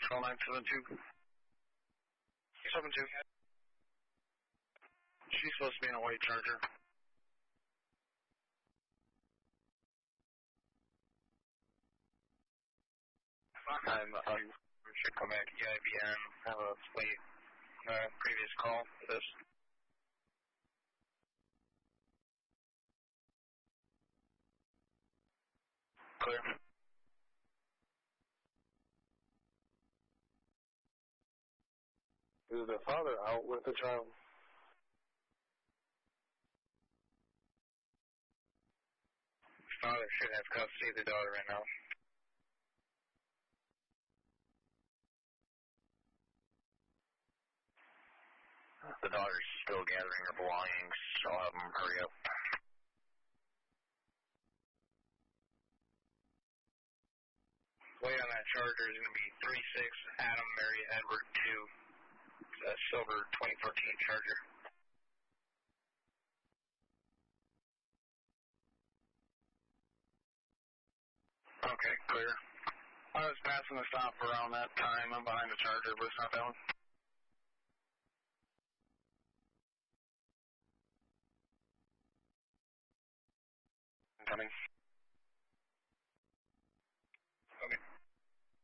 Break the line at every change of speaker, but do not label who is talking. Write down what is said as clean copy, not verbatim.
Call 972. 72. She's supposed to be in a white Charger. Should come back to IBM. Have a late previous call for this. Clear.
Is the father out with the child?
Father should have custody of the daughter right now. The daughter's still gathering her belongings, so I'll have them hurry up. Weight on that Charger is going to be 36 Adam Mary Edward 2. It's a silver 2014 Charger. Okay, clear. I was passing the stop around that time. I'm behind the Charger, but it's not that one. Coming.